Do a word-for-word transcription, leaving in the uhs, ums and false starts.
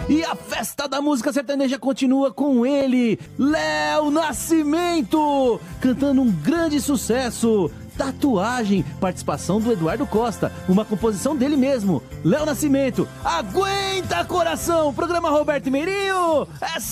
E a festa da música sertaneja continua com ele, Léo Nascimento, cantando um grande sucesso, Tatuagem, participação do Eduardo Costa, uma composição dele mesmo, Léo Nascimento. Aguenta, coração! Programa Roberto e Meirinho, é